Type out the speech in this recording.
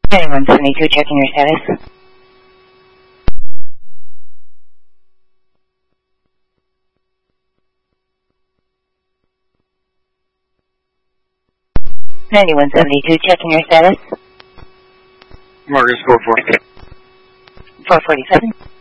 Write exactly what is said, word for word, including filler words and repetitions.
ninety-one seventy-two, checking your status. ninety-one seventy-two, checking your status. Marcus four forty. four forty-seven.